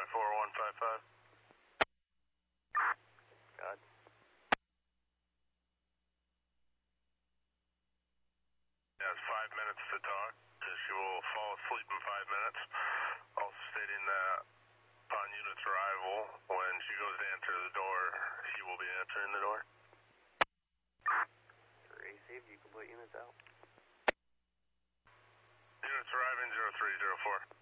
54155. God. Has 5 minutes to talk. She will fall asleep in 5 minutes. Also stating that upon unit's arrival, when she goes to enter the door, he will be answering the door. Received, you can put units out. Units arriving 0304.